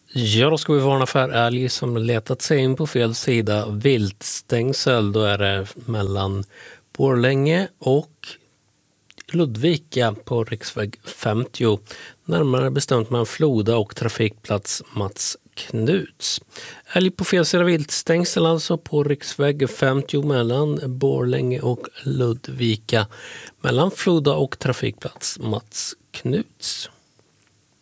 Ja, då ska vi varna för älg som letat sig in på fel sida. Viltstängsel, då är det mellan Borlänge och Ludvika på riksväg 50. Närmare bestämt mellan Floda och trafikplats Mats Knuts. Älg på fel sida viltstängsel alltså på riksväg 50 mellan Borlänge och Ludvika. Mellan Floda och trafikplats Mats Knuts.